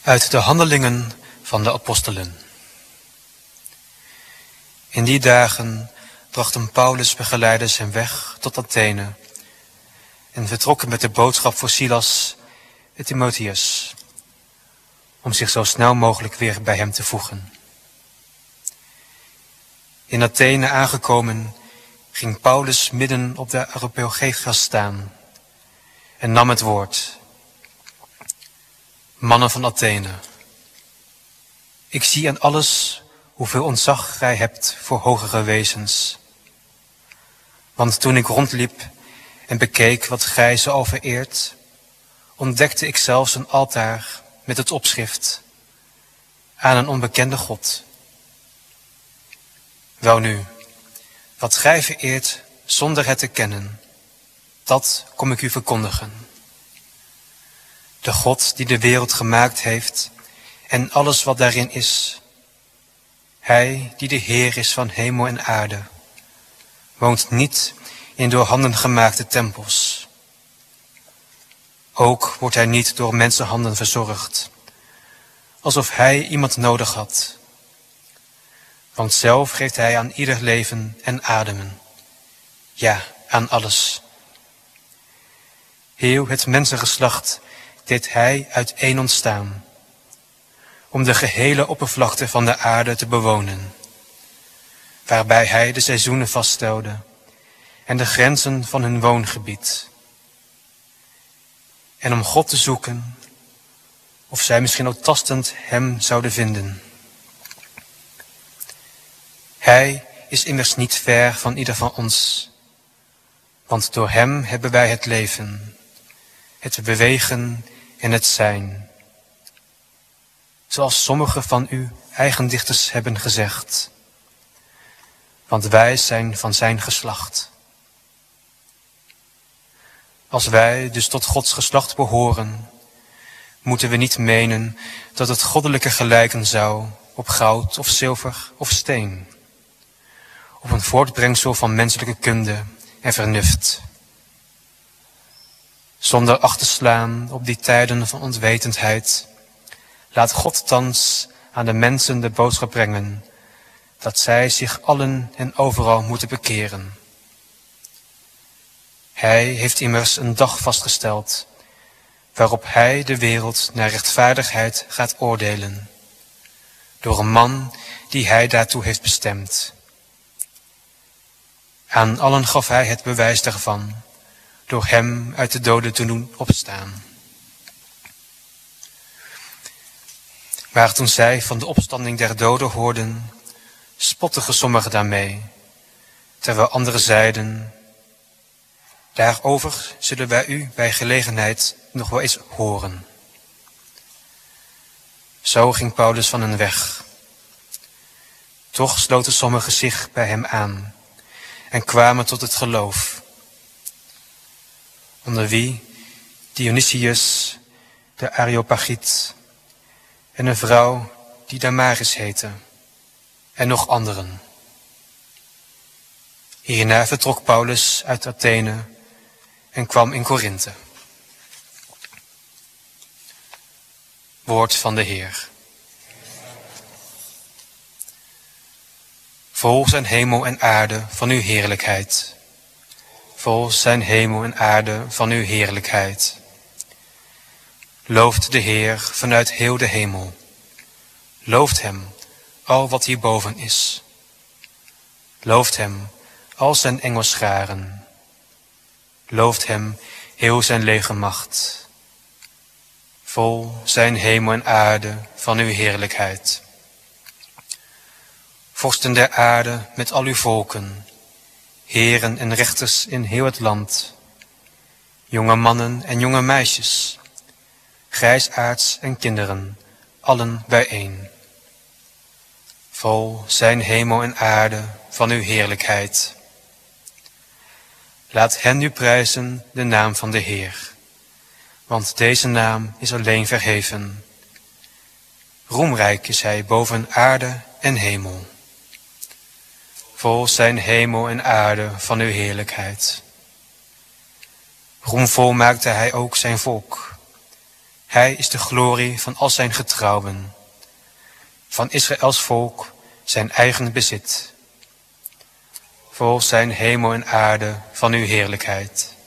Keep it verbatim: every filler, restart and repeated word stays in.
Uit de Handelingen van de Apostelen. In die dagen brachten Paulus' begeleiders hem weg tot Athene en vertrokken met de boodschap voor Silas en Timotheus, om zich zo snel mogelijk weer bij hem te voegen. In Athene aangekomen ging Paulus midden op de Areopagus staan en nam het woord. Mannen van Athene, ik zie aan alles hoeveel ontzag gij hebt voor hogere wezens. Want toen ik rondliep en bekeek wat gij zo al vereert, ontdekte ik zelfs een altaar met het opschrift aan een onbekende God. Welnu, wat gij vereert zonder het te kennen, dat kom ik u verkondigen. De God die de wereld gemaakt heeft en alles wat daarin is, Hij die de Heer is van hemel en aarde, woont niet in door handen gemaakte tempels. Ook wordt Hij niet door mensenhanden verzorgd, alsof Hij iemand nodig had. Want zelf geeft Hij aan ieder leven en ademen, ja, aan alles. Heel het mensengeslacht deed Hij uiteen ontstaan, om de gehele oppervlakte van de aarde te bewonen, waarbij Hij de seizoenen vaststelde en de grenzen van hun woongebied. En om God te zoeken, of zij misschien ook tastend Hem zouden vinden. Hij is immers niet ver van ieder van ons, want door Hem hebben wij het leven, het bewegen en het zijn. Zoals sommige van uw eigen dichters hebben gezegd. Want wij zijn van zijn geslacht. Als wij dus tot Gods geslacht behoren, moeten we niet menen dat het goddelijke gelijken zou op goud of zilver of steen. Op een voortbrengsel van menselijke kunde en vernuft. Zonder acht te slaan op die tijden van onwetendheid, laat God thans aan de mensen de boodschap brengen, dat zij zich allen en overal moeten bekeren. Hij heeft immers een dag vastgesteld, waarop Hij de wereld naar rechtvaardigheid gaat oordelen, door een man die Hij daartoe heeft bestemd. Aan allen gaf Hij het bewijs daarvan, door Hem uit de doden te doen opstaan. Maar toen zij van de opstanding der doden hoorden, spottigen sommigen daarmee, terwijl anderen zeiden, daarover zullen wij u bij gelegenheid nog wel eens horen. Zo ging Paulus van hen weg. Toch sloten sommigen zich bij hem aan en kwamen tot het geloof. Onder wie Dionysius, de Areopagiet, en een vrouw die Damaris heette, en nog anderen. Hierna vertrok Paulus uit Athene en kwam in Korinthe. Woord van de Heer. Vol zijn hemel en aarde van uw heerlijkheid. Vol zijn hemel en aarde van uw heerlijkheid. Looft de Heer vanuit heel de hemel. Looft Hem, al wat hierboven is. Looft Hem, al zijn engelscharen. Looft Hem, heel zijn legermacht. Vol zijn hemel en aarde van uw heerlijkheid. Vorsten der aarde met al uw volken, heren en rechters in heel het land, jonge mannen en jonge meisjes, grijsaards en kinderen, allen bijeen. Vol zijn hemel en aarde van uw heerlijkheid. Laat hen nu prijzen de naam van de Heer, want deze naam is alleen verheven. Roemrijk is Hij boven aarde en hemel. Vol zijn hemel en aarde van uw heerlijkheid. Roemvol maakte Hij ook zijn volk. Hij Hij is de glorie van al zijn getrouwen, van Israëls volk zijn eigen bezit. Vol zijn hemel en aarde van uw heerlijkheid.